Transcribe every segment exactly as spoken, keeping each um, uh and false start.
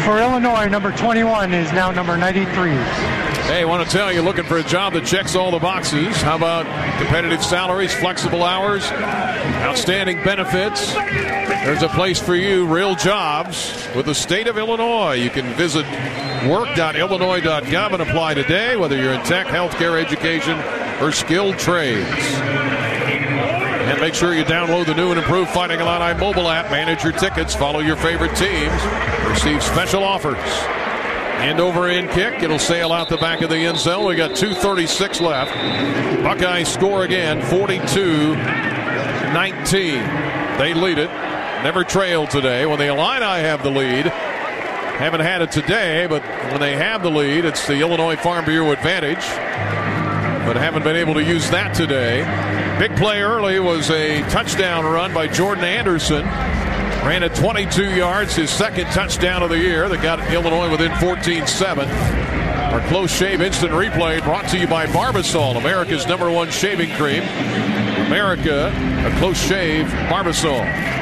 For Illinois, number twenty-one is now number ninety-three. Hey, I want to tell you, looking for a job that checks all the boxes. How about competitive salaries, flexible hours, outstanding benefits? There's a place for you, Real Jobs, with the state of Illinois. You can visit work dot illinois dot gov and apply today, whether you're in tech, healthcare, education, or skilled trades. And make sure you download the new and improved Fighting Illini mobile app. Manage your tickets, follow your favorite teams, receive special offers. And over in kick, it'll sail out the back of the end zone. We got two thirty-six left. Buckeyes score again, forty-two nineteen. They lead it. Never trailed today. When the Illini have the lead, haven't had it today, but when they have the lead, it's the Illinois Farm Bureau advantage. But haven't been able to use that today. Big play early was a touchdown run by Jordan Anderson. Ran at twenty-two yards, his second touchdown of the year that got Illinois within fourteen seven. Our close shave instant replay brought to you by Barbasol, America's number one shaving cream. America, a close shave, Barbasol.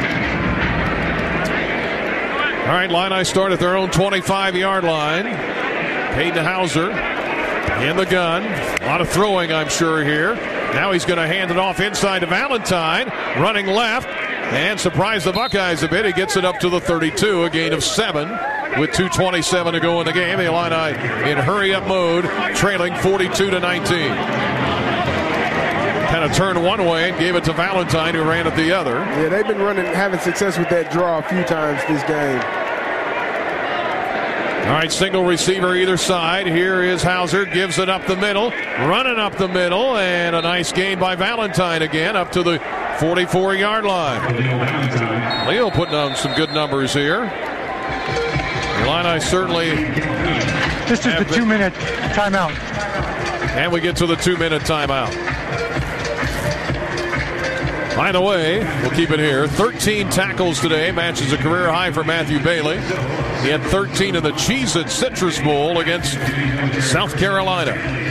All right, Illini start at their own twenty-five-yard line. Hayden Hauser in the gun. A lot of throwing, I'm sure, here. Now he's going to hand it off inside to Valentine, running left. And surprise the Buckeyes a bit. He gets it up to the thirty-two, a gain of seven with two twenty-seven to go in the game. The Illini in hurry-up mode, trailing forty-two to nineteen. Kind of turned one way and gave it to Valentine, who ran it the other. Yeah, they've been running, having success with that draw a few times this game. All right, single receiver either side. Here is Hauser, gives it up the middle, running up the middle, and a nice gain by Valentine again, up to the forty-four-yard line. Leo putting on some good numbers here. The Illini certainly. This is the two-minute timeout. And we get to the two-minute timeout. By the way, we'll keep it here. thirteen tackles today, matches a career high for Matthew Bailey. He had thirteen in the Cheez-It Citrus Bowl against South Carolina.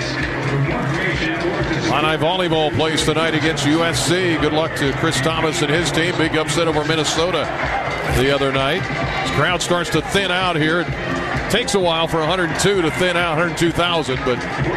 Illini volleyball plays tonight against U S C. Good luck to Chris Thomas and his team. Big upset over Minnesota the other night. This crowd starts to thin out here. It takes a while for one hundred two to thin out, one hundred two thousand, but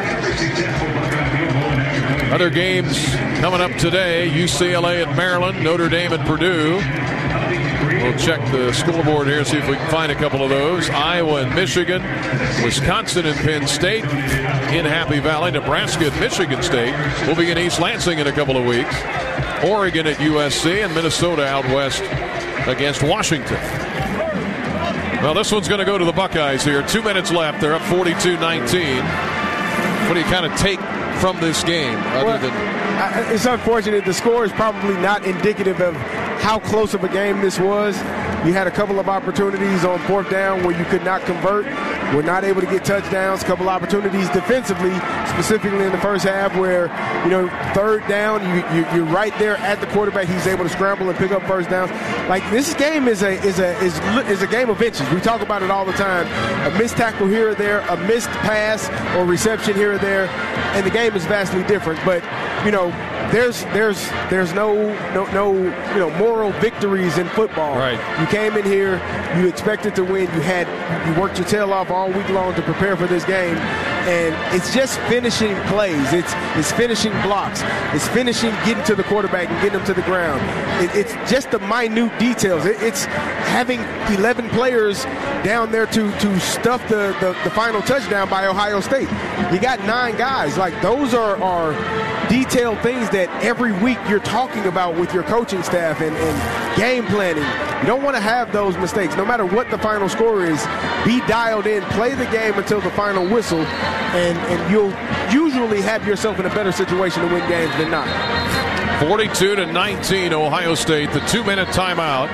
other games coming up today. U C L A at Maryland, Notre Dame at Purdue. We'll check the scoreboard here, see if we can find a couple of those. Iowa and Michigan, Wisconsin and Penn State in Happy Valley, Nebraska and Michigan State. We'll be in East Lansing in a couple of weeks. Oregon at U S C, and Minnesota out west against Washington. Well, this one's going to go to the Buckeyes here. Two minutes left. They're up forty-two nineteen. What do you kind of take from this game other well, than... It's unfortunate. The score is probably not indicative of how close of a game this was. You had a couple of opportunities on fourth down where you could not convert. We're not able to get touchdowns. A couple opportunities defensively, specifically in the first half, where, you know, third down, you, you, you're right there at the quarterback. He's able to scramble and pick up first downs. Like, this game is a is a is is a game of inches. We talk about it all the time. A missed tackle here or there, a missed pass or reception here or there, and the game is vastly different. But, you know, There's there's there's no no no you know moral victories in football. Right. You came in here, you expected to win. You had you worked your tail off all week long to prepare for this game, and it's just finishing plays. It's it's finishing blocks. It's finishing getting to the quarterback and getting him to the ground. It, it's just the minute details. It, it's having eleven players down there to to stuff the, the the final touchdown by Ohio State. You got nine guys. Like, those are are detailed things that every week you're talking about with your coaching staff and, and game planning. You don't want to have those mistakes. No matter what the final score is, be dialed in, play the game until the final whistle, and, and you'll usually have yourself in a better situation to win games than not. forty-two to nineteen, Ohio State, the two-minute timeout.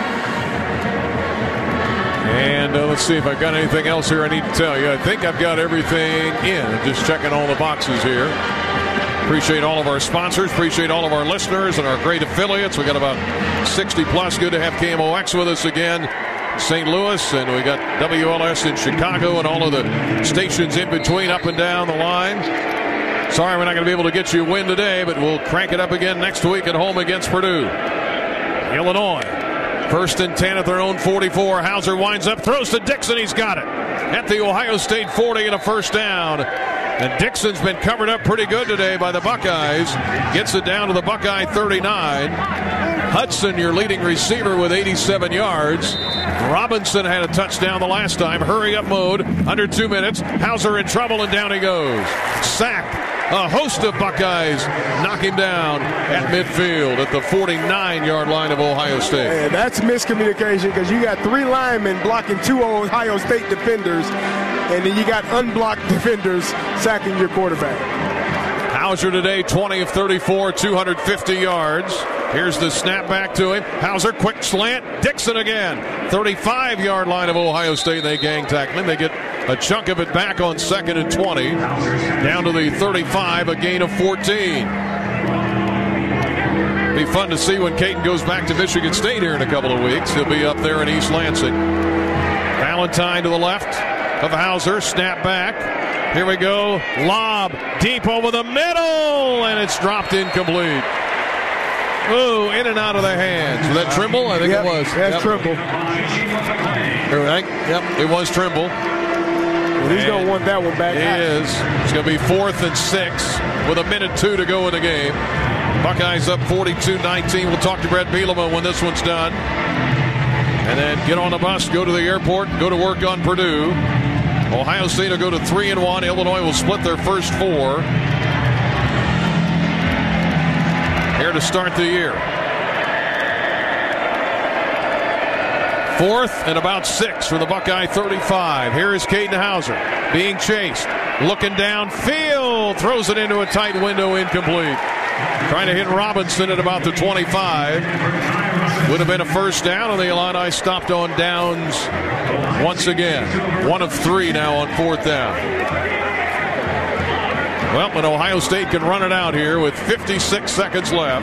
And uh, let's see if I've got anything else here I need to tell you. I think I've got everything in. Just checking all the boxes here. Appreciate all of our sponsors. Appreciate all of our listeners and our great affiliates. We got about sixty plus. Good to have K M O X with us again. Saint Louis, and we got W L S in Chicago and all of the stations in between, up and down the line. Sorry we're not going to be able to get you a win today, but we'll crank it up again next week at home against Purdue. Illinois First and ten at their own forty-four. Hauser winds up, throws to Dixon. He's got it at the Ohio State forty and a first down. And Dixon's been covered up pretty good today by the Buckeyes. Gets it down to the Buckeye thirty-nine. Hudson, your leading receiver, with eighty-seven yards. Robinson had a touchdown the last time. Hurry up mode. Under two minutes. Hauser in trouble, and down he goes. Sacked. A host of Buckeyes knock him down at midfield at the forty-nine-yard line of Ohio State. And that's miscommunication, because you got three linemen blocking two Ohio State defenders, and then you got unblocked defenders sacking your quarterback. Hauser today, twenty of thirty-four, two hundred fifty yards. Here's the snap back to him. Hauser, quick slant. Dixon again. thirty-five-yard line of Ohio State. They gang tackle him. They get a chunk of it back on second and twenty. Down to the thirty-five, a gain of fourteen. Be fun to see when Caden goes back to Michigan State here in a couple of weeks. He'll be up there in East Lansing. Valentine to the left of Hauser. Snap back. Here we go. Lob deep over the middle, and it's dropped incomplete. Ooh, in and out of the hands. Was that Trimble? I think yep, it was. That's yep. Trimble. Right. Yep, it was Trimble. Well, he's going to want that one back. He is. It's going to be fourth and six with a minute two to go in the game. Buckeyes up forty-two nineteen. We'll talk to Brett Bielema when this one's done. And then get on the bus, go to the airport, go to work on Purdue. Ohio State will go to three and one. Illinois will split their first four. Here to start the year. Fourth and about six for the Buckeye thirty-five. Here is Caden Hauser being chased. Looking downfield. Throws it into a tight window, incomplete. Trying to hit Robinson at about the twenty-five. Would have been a first down, and the Illini stopped on downs once again. One of three now on fourth down. Well, but Ohio State can run it out here with fifty-six seconds left.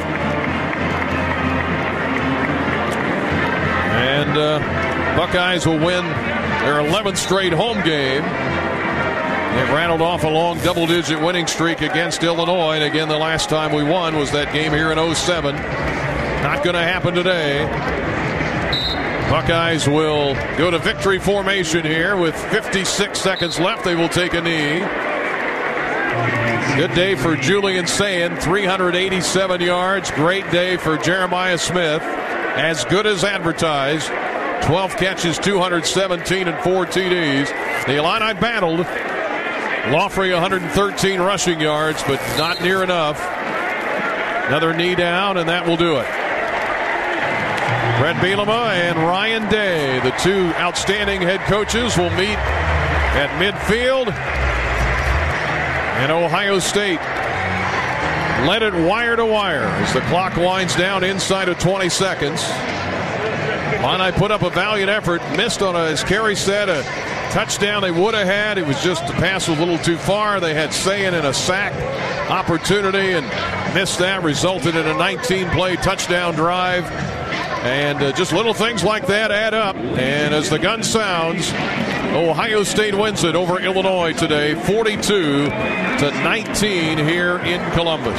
And uh, Buckeyes will win their eleventh straight home game. They've rattled off a long double-digit winning streak against Illinois. And again, the last time we won was that game here in oh seven. Not going to happen today. Buckeyes will go to victory formation here with fifty-six seconds left. They will take a knee. Good day for Julian Sayin, three hundred eighty-seven yards. Great day for Jeremiah Smith. As good as advertised. twelve catches, two hundred seventeen, and four T Ds. The Illini battled. Laughley one hundred thirteen rushing yards, but not near enough. Another knee down, and that will do it. Brett Bielema and Ryan Day, the two outstanding head coaches, will meet at midfield. And Ohio State led it wire to wire as the clock winds down inside of twenty seconds. Illini put up a valiant effort, missed on, a, as Kerry said, a touchdown they would have had. It was just the pass was a little too far. They had Sayin in a sack opportunity and missed that, resulted in a nineteen play touchdown drive. And uh, just little things like that add up. And as the gun sounds, Ohio State wins it over Illinois today, forty-two to nineteen here in Columbus.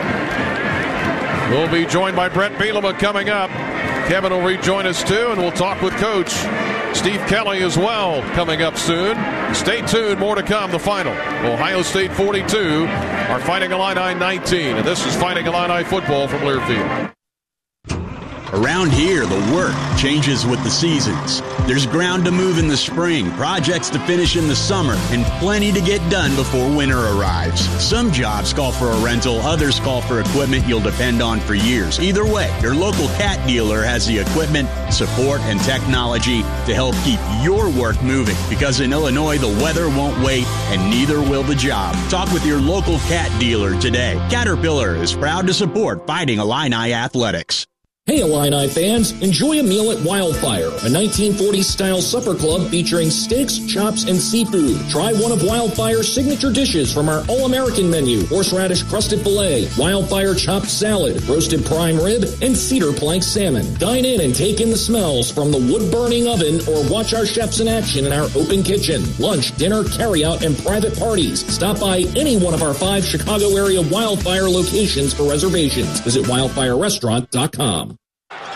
We'll be joined by Brett Bielema coming up. Kevin will rejoin us too, and we'll talk with Coach Steve Kelly as well coming up soon. Stay tuned, more to come. The final, Ohio State forty-two, our Fighting Illini nineteen. And this is Fighting Illini football from Learfield. Around here, the work changes with the seasons. There's ground to move in the spring, projects to finish in the summer, and plenty to get done before winter arrives. Some jobs call for a rental, others call for equipment you'll depend on for years. Either way, your local Cat dealer has the equipment, support, and technology to help keep your work moving. Because in Illinois, the weather won't wait, and neither will the job. Talk with your local Cat dealer today. Caterpillar is proud to support Fighting Illini Athletics. Hey Illini fans, enjoy a meal at Wildfire, a nineteen forties-style supper club featuring steaks, chops, and seafood. Try one of Wildfire's signature dishes from our all-American menu: horseradish crusted filet, Wildfire chopped salad, roasted prime rib, and cedar plank salmon. Dine in and take in the smells from the wood-burning oven, or watch our chefs in action in our open kitchen. Lunch, dinner, carry-out, and private parties. Stop by any one of our five Chicago area Wildfire locations for reservations. Visit wildfire restaurant dot com.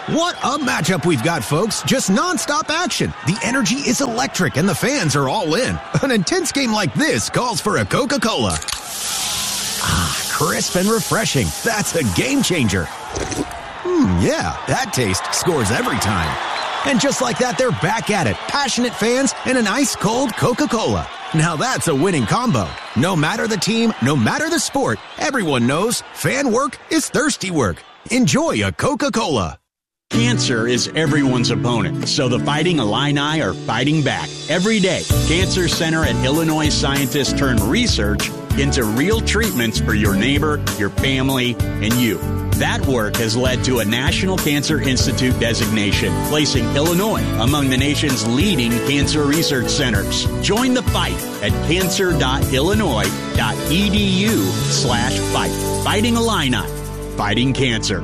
What a matchup we've got, folks. Just nonstop action. The energy is electric and the fans are all in. An intense game like this calls for a Coca-Cola. Ah, crisp and refreshing. That's a game changer. Hmm, yeah, that taste scores every time. And just like that, they're back at it. Passionate fans and an ice-cold Coca-Cola. Now that's a winning combo. No matter the team, no matter the sport, everyone knows fan work is thirsty work. Enjoy a Coca-Cola. Cancer is everyone's opponent, so the Fighting Illini are fighting back. Every day, Cancer Center and Illinois scientists turn research into real treatments for your neighbor, your family, and you. That work has led to a National Cancer Institute designation, placing Illinois among the nation's leading cancer research centers. Join the fight at cancer.illinois.edu slash fight. Fighting Illini. Fighting cancer.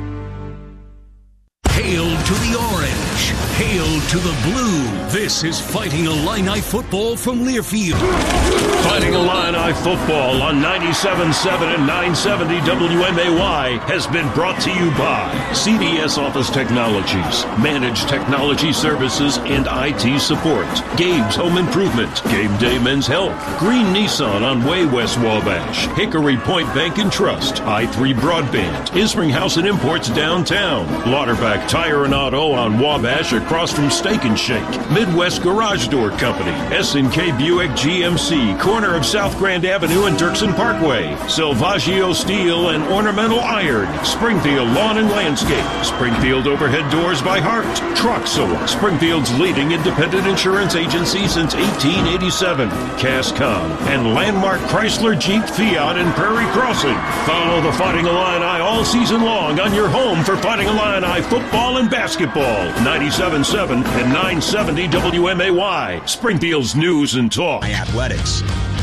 Hail to the orange. Hail to the blue. This is Fighting Illini football from Learfield. Fighting Illini football on ninety-seven point seven and nine seventy W M A Y has been brought to you by C D S Office Technologies, Managed Technology Services and I T Support, Gabe's Home Improvement, Game Day Men's Health, Green Nissan on Way West Wabash, Hickory Point Bank and Trust, I three Broadband, Isringhausen Imports downtown, Lauterbach Tire and Auto on Wabash across from Steak and Shake, Midwest Garage Door Company, S and K Buick G M C, corner of South Grand Avenue and Dirksen Parkway, Silvaggio Steel and Ornamental Iron, Springfield Lawn and Landscape, Springfield Overhead Doors by Hart, Troxel, Springfield's leading independent insurance agency since eighteen eighty-seven, Cascom, and Landmark Chrysler Jeep Fiat in Prairie Crossing. Follow the Fighting Illini all season long on your home for Fighting Illini football and basketball. ninety-seven point seven and nine seventy W M A Y, Springfield's news and talk. Athletics.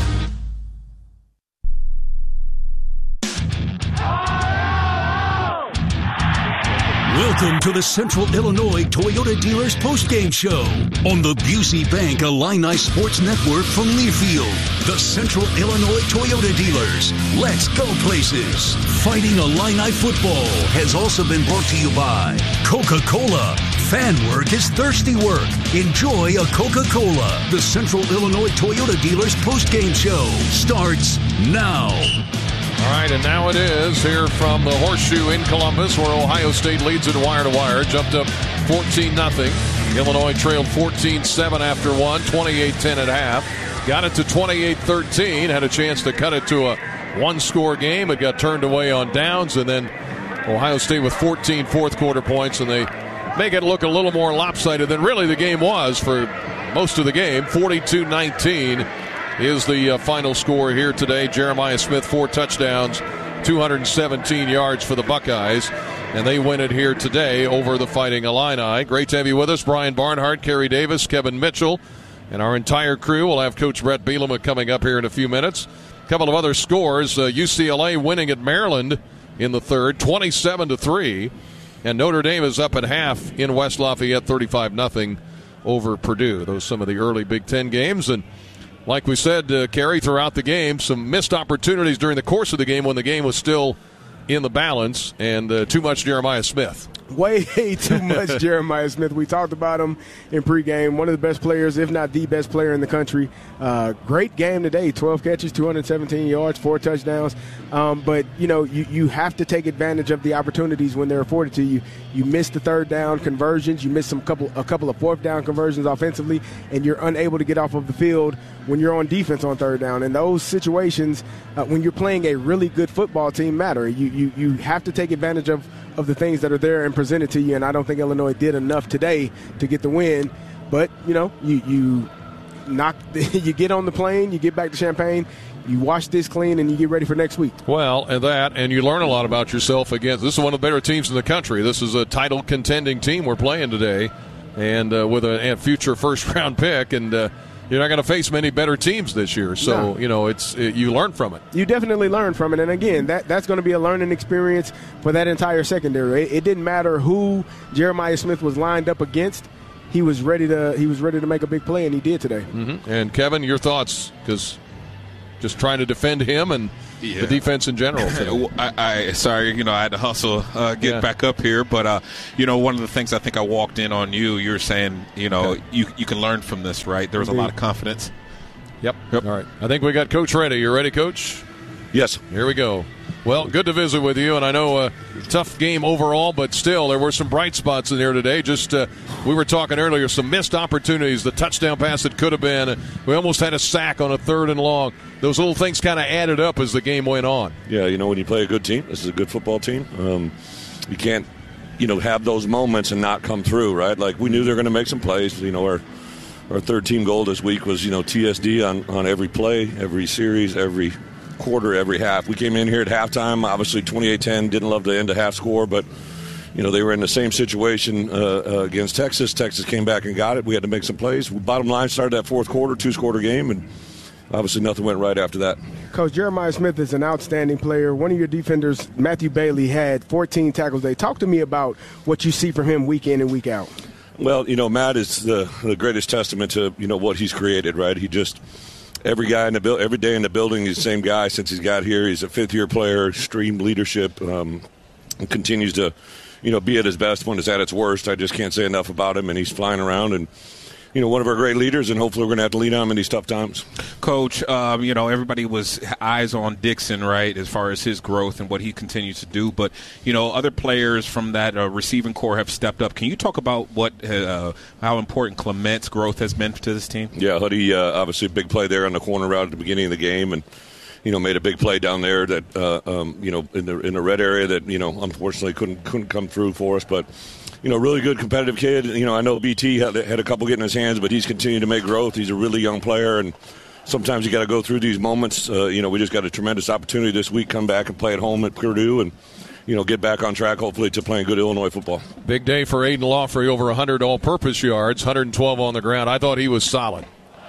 Welcome to the Central Illinois Toyota Dealers postgame show on the Busey Bank Illini Sports Network from Learfield. The Central Illinois Toyota Dealers. Let's go places. Fighting Illini football has also been brought to you by Coca-Cola. Fan work is thirsty work. Enjoy a Coca-Cola. The Central Illinois Toyota Dealers postgame show starts now. All right, and now it is here from the Horseshoe in Columbus, where Ohio State leads it wire-to-wire, jumped up fourteen nothing. Illinois trailed fourteen seven after one, twenty-eight ten at half. Got it to twenty-eight thirteen, had a chance to cut it to a one-score game. It got turned away on downs, and then Ohio State with fourteen fourth-quarter points, and they make it look a little more lopsided than really the game was for most of the game, forty-two nineteen. Is the uh, final score here today. Jeremiah Smith, four touchdowns, two hundred seventeen yards for the Buckeyes, and they win it here today over the Fighting Illini. Great to have you with us. Brian Barnhart, Kerry Davis, Kevin Mitchell, and our entire crew. We'll have Coach Brett Bielema coming up here in a few minutes. A couple of other scores. Uh, U C L A winning at Maryland in the third, twenty-seven to three, and Notre Dame is up at half in West Lafayette, thirty-five nothing over Purdue. Those are some of the early Big Ten games, and like we said, uh, Kerry, throughout the game, some missed opportunities during the course of the game when the game was still in the balance, and uh, too much Jeremiah Smith. Way too much Jeremiah Smith. We talked about him in pregame. One of the best players, if not the best player in the country. Uh, great game today. twelve catches, two hundred seventeen yards, four touchdowns. Um, but, you know, you, you have to take advantage of the opportunities when they're afforded to you. You missed the third down conversions. You missed some couple a couple of fourth down conversions offensively, and you're unable to get off of the field when you're on defense on third down. And those situations, uh, when you're playing a really good football team, matter. You, you, you have to take advantage of of the things that are there and presented to you, and I don't think Illinois did enough today to get the win. But, you know, you you knock, you get on the plane, you get back to Champaign, you wash this clean, and you get ready for next week. Well, and that, and you learn a lot about yourself against. This is one of the better teams in the country. This is a title contending team we're playing today, and uh, with a, a future first-round pick, and uh, you're not going to face many better teams this year. So, no. you know, it's it, you learn from it. You definitely learn from it. And, again, that that's going to be a learning experience for that entire secondary. It, it didn't matter who Jeremiah Smith was lined up against. He was ready to he was ready to make a big play, and he did today. Mm-hmm. And, Kevin, your thoughts, because just trying to defend him and – yeah. the defense in general. I, I sorry, you know, I had to hustle, uh, get yeah. back up here. But, uh, you know, one of the things I think I walked in on you, you were saying, you know, okay. you you can learn from this, right? There was mm-hmm. a lot of confidence. Yep. yep. All right. I think we got Coach ready. You ready, Coach? Yes. Here we go. Well, good to visit with you, and I know a tough game overall, but still there were some bright spots in here today. Just uh, we were talking earlier, some missed opportunities, the touchdown pass that could have been. We almost had a sack on a third and long. Those little things kind of added up as the game went on. Yeah, you know, when you play a good team, this is a good football team, um, you can't, you know, have those moments and not come through, right? Like we knew they were going to make some plays. You know, our our third team goal this week was, you know, T S D on, on every play, every series, every quarter, every half. We came in here at halftime, obviously twenty-eight ten, didn't love the end of half score, but you know they were in the same situation uh, uh, against Texas. Texas came back and got it. We had to make some plays. Bottom line, started that fourth quarter, two-quarter game, and obviously nothing went right after that. Coach, Jeremiah Smith is an outstanding player. One of your defenders, Matthew Bailey, had fourteen tackles today. Talk to me about what you see from him week in and week out. Well, you know, Matt is the, the greatest testament to, you know, what he's created, right? He just – Every guy in the build, every day in the building, he's the same guy since he's got here. He's a fifth-year player, extreme leadership, um, and continues to, you know, be at his best when it's at its worst. I just can't say enough about him, and he's flying around and, you know, one of our great leaders, and hopefully we're going to have to lean on him in these tough times. Coach, um, you know, everybody was eyes on Dixon, right, as far as his growth and what he continues to do. But, you know, other players from that uh, receiving core have stepped up. Can you talk about what uh, how important Clement's growth has been to this team? Yeah, Huddy, uh, obviously a big play there on the corner route at the beginning of the game, and, you know, made a big play down there that, uh, um, you know, in the in the red area that, you know, unfortunately couldn't couldn't come through for us. But, you know, really good competitive kid. You know, I know B T had, had a couple getting his hands, but he's continued to make growth. He's a really young player, and sometimes you got to go through these moments. Uh, you know, we just got a tremendous opportunity this week, come back and play at home at Purdue and, you know, get back on track, hopefully, to playing good Illinois football. Big day for Aiden Lawfrey, over one hundred all-purpose yards, one hundred twelve on the ground. I thought he was solid.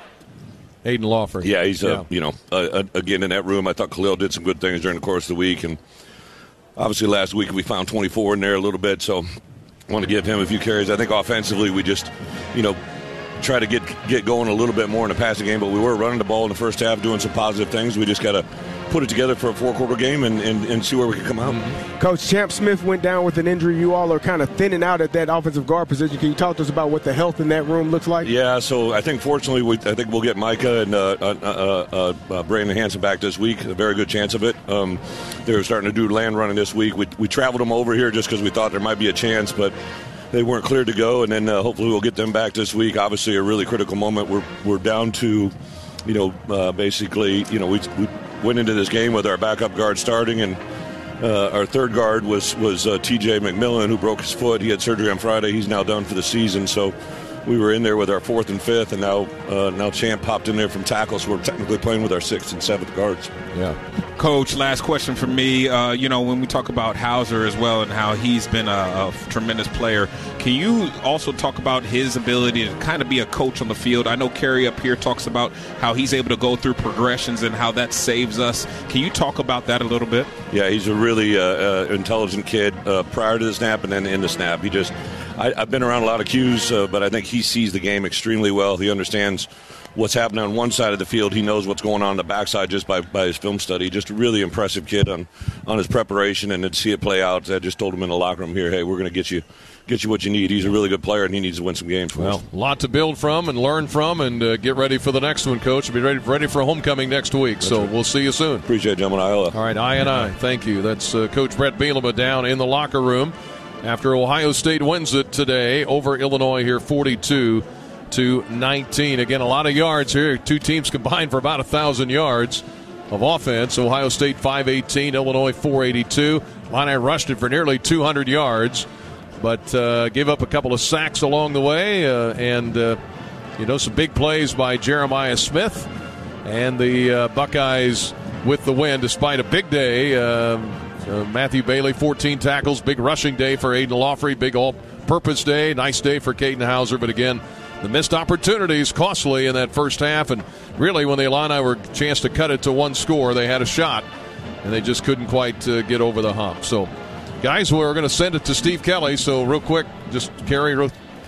Aiden Lawfrey. Yeah, he's, uh, yeah. you know, uh, again, in that room, I thought Khalil did some good things during the course of the week. And obviously last week we found twenty-four in there a little bit, so I want to give him a few carries. I think offensively we just, you know, try to get get going a little bit more in the passing game, but we were running the ball in the first half, doing some positive things. We just got to put it together for a four-quarter game and, and, and see where we can come out. Mm-hmm. Coach, Champ Smith went down with an injury. You all are kind of thinning out at that offensive guard position. Can you talk to us about what the health in that room looks like? Yeah, so I think fortunately we, I think we'll get Micah and uh, uh, uh, uh, Brandon Hanson back this week. A very good chance of it. Um, they're starting to do land running this week. We, we traveled them over here just because we thought there might be a chance, but they weren't cleared to go, and then uh, hopefully we'll get them back this week. Obviously a really critical moment. We're, we're down to, you know, uh, basically, you know, we, we went into this game with our backup guard starting, and uh, our third guard was was uh, T J McMillan, who broke his foot. He had surgery on Friday. He's now done for the season. So we were in there with our fourth and fifth, and now uh, now Champ popped in there from tackle, so we're technically playing with our sixth and seventh guards. Yeah. Coach, last question for me. Uh, you know, when we talk about Hauser as well and how he's been a, a tremendous player, can you also talk about his ability to kind of be a coach on the field? I know Kerry up here talks about how he's able to go through progressions and how that saves us. Can you talk about that a little bit? Yeah, he's a really uh, uh, intelligent kid uh, prior to the snap and then in the snap. He just, I, I've been around a lot of Qs, uh, but I think he sees the game extremely well. He understands what's happening on one side of the field. He knows what's going on on the backside just by, by his film study. Just a really impressive kid on, on his preparation, and to see it play out. I just told him in the locker room here, hey, we're going to get you get you what you need. He's a really good player, and he needs to win some games for well, us. A lot to build from and learn from, and uh, get ready for the next one, Coach. Be ready ready for homecoming next week. That's so right. We'll see you soon. Appreciate it, gentlemen. Iowa. All right, I and I. Thank you. That's uh, Coach Brett Bielema down in the locker room after Ohio State wins it today over Illinois here, forty-two to nineteen. Again, a lot of yards here. Two teams combined for about one thousand yards of offense. Ohio State five eighteen, Illinois four eighty-two. Illini rushed it for nearly two hundred yards, but uh, gave up a couple of sacks along the way, uh, and uh, you know, some big plays by Jeremiah Smith, and the uh, Buckeyes with the win despite a big day. Uh, uh, Matthew Bailey, fourteen tackles, big rushing day for Aiden Lawfrey, big all-purpose day, nice day for Caden Hauser, but again, the missed opportunities costly in that first half, and really when the Illini were a chance to cut it to one score, they had a shot, and they just couldn't quite uh, get over the hump. So, guys, we're going to send it to Steve Kelly. So, real quick, just Kerry, real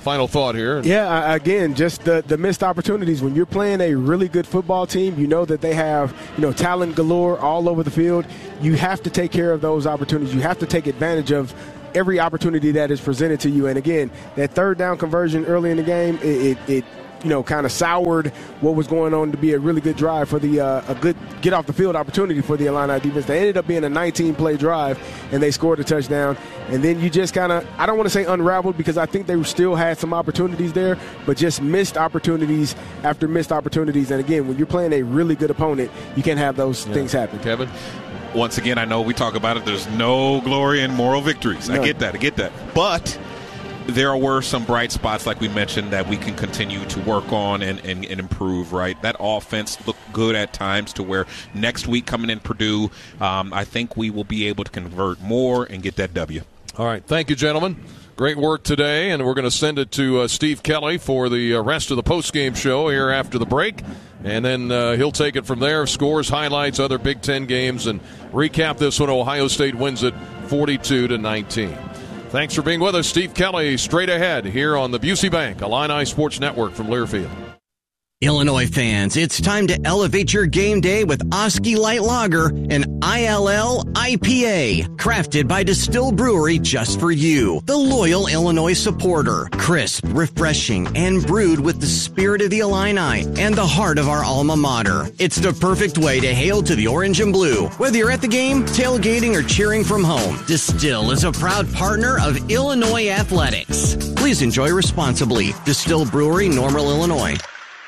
final thought here. Yeah, again, just the, the missed opportunities. When you're playing a really good football team, you know that they have, you know, talent galore all over the field. You have to take care of those opportunities. You have to take advantage of every opportunity that is presented to you. And again, that third down conversion early in the game, it, it, it you know, kind of soured what was going on to be a really good drive for the uh, a good get off the field opportunity for the Illini defense. They ended up being a nineteen-play drive, and they scored a touchdown. And then you just kind of, I don't want to say unraveled because I think they still had some opportunities there, but just missed opportunities after missed opportunities. And again, when you're playing a really good opponent, you can't have those yeah. things happen. Kevin? Once again, I know we talk about it. There's no glory in moral victories. No. I get that. I get that. But there were some bright spots, like we mentioned, that we can continue to work on and, and, and improve, right? That offense looked good at times to where next week coming in Purdue, um, I think we will be able to convert more and get that W. All right. Thank you, gentlemen. Great work today, and we're going to send it to uh, Steve Kelly for the uh, rest of the postgame show here after the break. And then uh, he'll take it from there, scores, highlights, other Big Ten games, and recap this one. Ohio State wins it forty-two to nineteen. Thanks for being with us. Steve Kelly straight ahead here on the Busey Bank Illini Sports Network from Learfield. Illinois fans, it's time to elevate your game day with Oski Light Lager, an I L L I P A, crafted by Distill Brewery just for you, the loyal Illinois supporter. Crisp, refreshing, and brewed with the spirit of the Illini and the heart of our alma mater. It's the perfect way to hail to the orange and blue. Whether you're at the game, tailgating, or cheering from home, Distill is a proud partner of Illinois Athletics. Please enjoy responsibly. Distill Brewery, Normal, Illinois.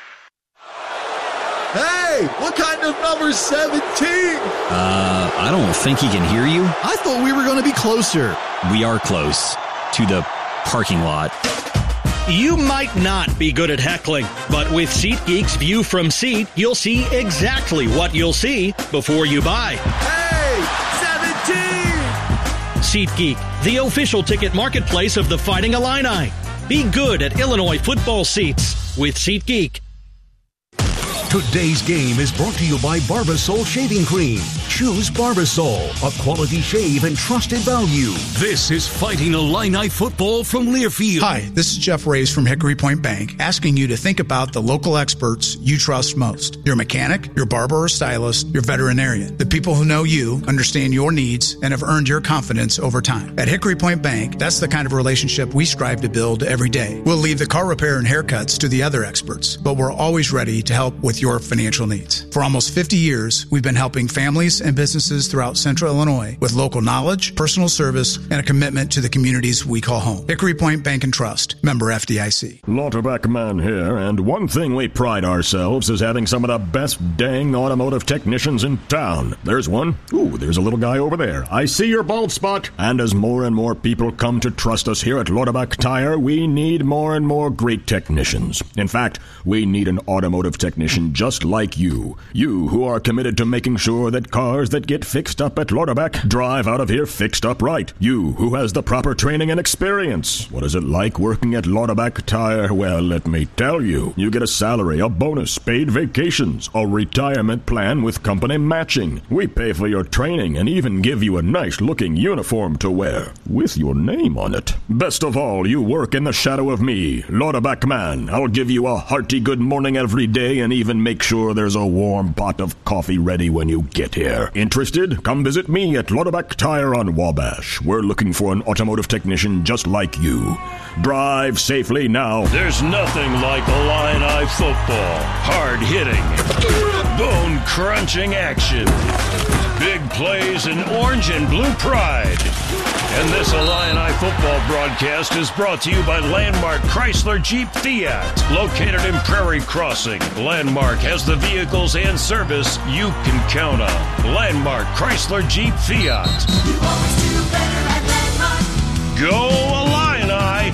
Hey, what kind of number seventeen? Uh, I don't think he can hear you. I thought we were going to be closer. We are close to the parking lot. You might not be good at heckling, but with SeatGeek's View from Seat, you'll see exactly what you'll see before you buy. Hey, seventeen! SeatGeek, the official ticket marketplace of the Fighting Illini. Be good at Illinois football seats with SeatGeek. Today's game is brought to you by Barbasol Shaving Cream. Choose Barbasol, a quality shave and trusted value. This is Fighting Illini football from Learfield. Hi, this is Jeff Reyes from Hickory Point Bank, asking you to think about the local experts you trust most. Your mechanic, your barber or stylist, your veterinarian. The people who know you, understand your needs, and have earned your confidence over time. At Hickory Point Bank, that's the kind of relationship we strive to build every day. We'll leave the car repair and haircuts to the other experts, but we're always ready to help with your financial needs. For almost fifty years, we've been helping families and businesses throughout Central Illinois with local knowledge, personal service, and a commitment to the communities we call home. Hickory Point Bank and Trust, member F D I C. Lauterbach Man here, and one thing we pride ourselves is having some of the best dang automotive technicians in town. There's one. Ooh, there's a little guy over there. I see your bald spot. And as more and more people come to trust us here at Lauterbach Tire, we need more and more great technicians. In fact, we need an automotive technician just like you. You who are committed to making sure that cars that get fixed up at Lauterbach drive out of here fixed up right. You who has the proper training and experience. What is it like working at Lauterbach Tire? Well, let me tell you. You get a salary, a bonus, paid vacations, a retirement plan with company matching. We pay for your training and even give you a nice-looking uniform to wear with your name on it. Best of all, you work in the shadow of me, Lauterbach Man. I'll give you a hearty good morning every day and even make sure there's a warm pot of coffee ready when you get here. Interested? Come visit me at Lauterbach Tire on Wabash. We're looking for an automotive technician just like you. Drive safely now. There's nothing like Illini football. Hard-hitting, bone-crunching action. Big plays and orange and blue pride. And this Illini football broadcast is brought to you by Landmark Chrysler Jeep Fiat. Located in Prairie Crossing, Landmark has the vehicles and service you can count on. Landmark Chrysler Jeep Fiat. You always do better at Landmark. Go Illini!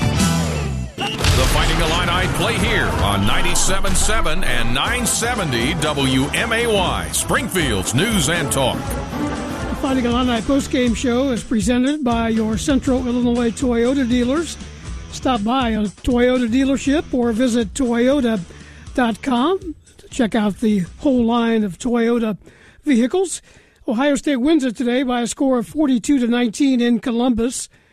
The Fighting Illini play here on ninety-seven point seven and nine seventy W M A Y, Springfield's News and Talk. The Fighting Illini postgame show is presented by your Central Illinois Toyota dealers. Stop by a Toyota dealership or visit Toyota dot com to check out the whole line of Toyota vehicles. Ohio State wins it today by a score of forty-two to nineteen in Columbus.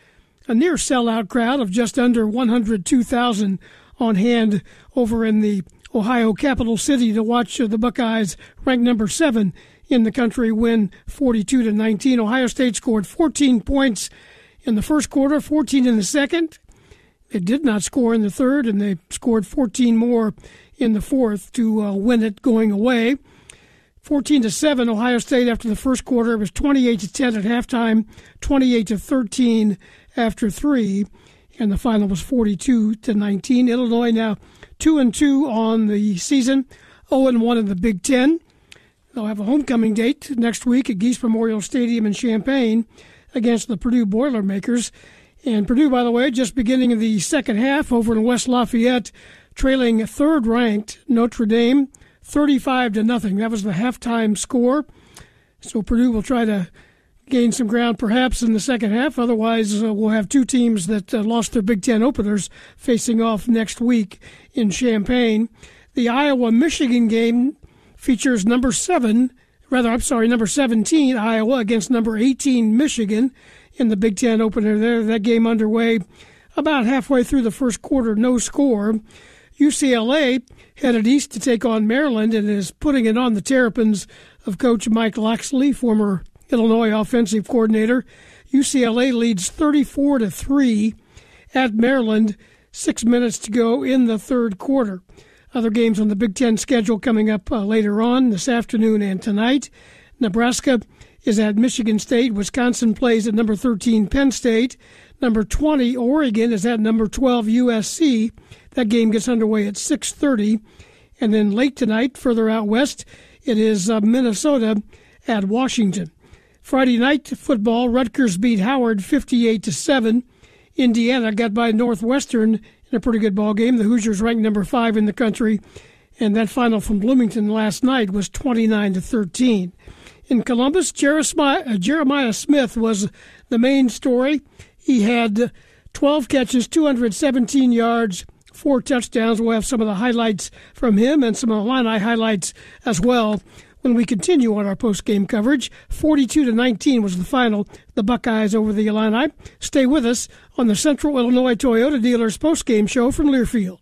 a near sellout crowd of just under one hundred two thousand on hand over in the Ohio capital city to watch the Buckeyes, ranked number seven in the country, win forty-two to nineteen. Ohio State scored fourteen points in the first quarter, fourteen in the second. They did not score in the third, and they scored fourteen more in the fourth to uh, win it going away. fourteen to seven, Ohio State after the first quarter. It was twenty-eight to ten at halftime, twenty-eight to thirteen after three, and the final was forty-two to nineteen. Illinois now two and two on the season, oh and one in the Big Ten. They'll have a homecoming date next week at Geese Memorial Stadium in Champaign against the Purdue Boilermakers. And Purdue, by the way, just beginning of the second half over in West Lafayette, trailing third-ranked Notre Dame, thirty-five to nothing. That was the halftime score. So Purdue will try to gain some ground perhaps in the second half. Otherwise, uh, we'll have two teams that uh, lost their Big Ten openers facing off next week in Champaign. The Iowa-Michigan game features number seven, rather, I'm sorry, number seventeen, Iowa, against number eighteen, Michigan, in the Big Ten opener there. That game underway about halfway through the first quarter, no score. U C L A headed east to take on Maryland and is putting it on the Terrapins of Coach Mike Locksley, former Illinois offensive coordinator. U C L A leads thirty-four to three at Maryland, six minutes to go in the third quarter. Other games on the Big Ten schedule coming up uh, later on this afternoon and tonight. Nebraska is at Michigan State. Wisconsin plays at number thirteen, Penn State. Number twenty, Oregon, is at number twelve, U S C. That game gets underway at six thirty. And then late tonight, further out west, it is uh, Minnesota at Washington. Friday night football, Rutgers beat Howard fifty-eight to seven. Indiana got by Northwestern in a pretty good ball game. The Hoosiers ranked number five in the country, and that final from Bloomington last night was twenty-nine to thirteen. In Columbus, Jeremiah, Jeremiah Smith was the main story. He had twelve catches, two hundred seventeen yards, four touchdowns. We'll have some of the highlights from him and some of the Illini highlights as well when we continue on our post-game coverage. forty-two to nineteen was the final, the Buckeyes over the Illini. Stay with us on the Central Illinois Toyota Dealers post-game show from Learfield.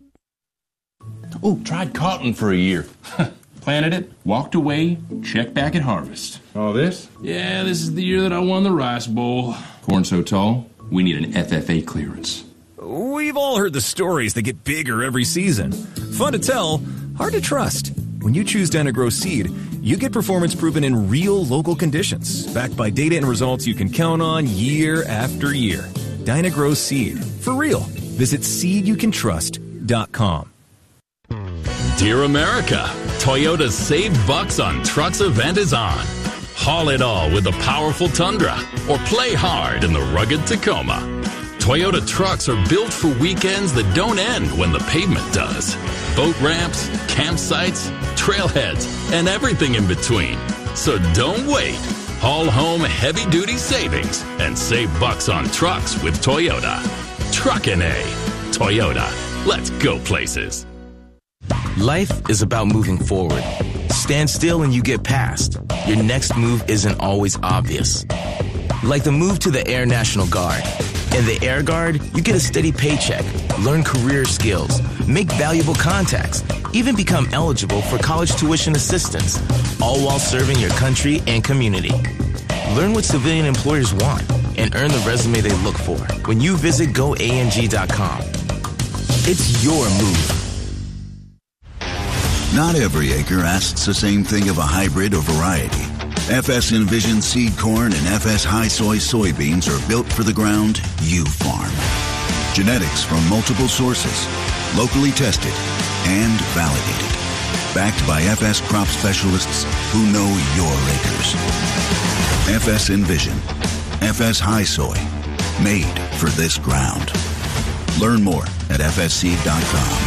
Oh, tried cotton for a year. Planted it, walked away, checked back at harvest. All this? Yeah, this is the year that I won the Rice Bowl. Corn so tall, we need an F F A clearance. We've all heard the stories that get bigger every season. Fun to tell, hard to trust. When you choose Dyna-Gro Seed, you get performance proven in real local conditions, backed by data and results you can count on year after year. Dyna-Gro Seed. For real. Visit seed you can trust dot com. Dear America, Toyota's Save Bucks on Trucks event is on. Haul it all with the powerful Tundra or play hard in the rugged Tacoma. Toyota trucks are built for weekends that don't end when the pavement does. Boat ramps, campsites, trailheads, and everything in between. So don't wait. Haul home heavy-duty savings and save bucks on trucks with Toyota. Truckin' A. Toyota. Let's go places. Life is about moving forward. Stand still and you get past. Your next move isn't always obvious. Like the move to the Air National Guard. In the Air Guard, you get a steady paycheck, learn career skills, make valuable contacts, even become eligible for college tuition assistance, all while serving your country and community. Learn what civilian employers want and earn the resume they look for when you visit go A N G dot com. It's your move. Not every acre asks the same thing of a hybrid or variety. F S Envision seed corn and F S High Soy soybeans are built for the ground you farm. Genetics from multiple sources, locally tested and validated. Backed by F S crop specialists who know your acres. F S Envision, F S High Soy, made for this ground. Learn more at F S seed dot com.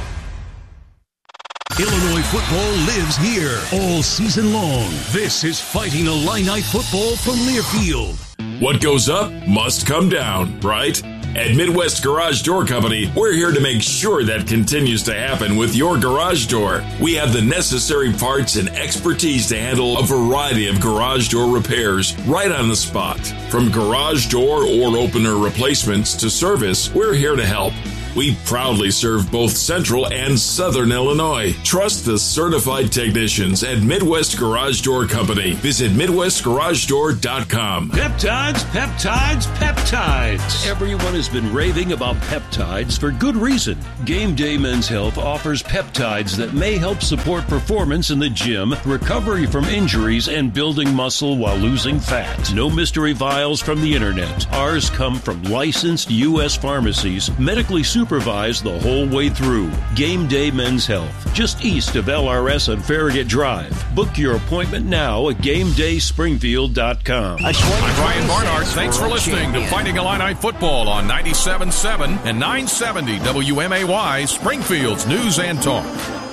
Illinois football lives here all season long. This is Fighting Illini football from Learfield. What goes up must come down, right? At Midwest Garage Door Company, we're here to make sure that continues to happen with your garage door. We have the necessary parts and expertise to handle a variety of garage door repairs right on the spot. From garage door or opener replacements to service, we're here to help. We proudly serve both Central and Southern Illinois. Trust the certified technicians at Midwest Garage Door Company. Visit Midwest Garage Door dot com. Peptides, peptides, peptides. Everyone has been raving about peptides for good reason. Game Day Men's Health offers peptides that may help support performance in the gym, recovery from injuries, and building muscle while losing fat. No mystery vials from the internet. Ours come from licensed U S pharmacies, medically supervised the whole way through. Game Day Men's Health, just east of L R S on Farragut Drive. Book your appointment now at game day springfield dot com. I'm Brian Barnard. Thanks for listening to Fighting Illini Football on ninety-seven point seven and nine seventy W M A Y, Springfield's News and Talk.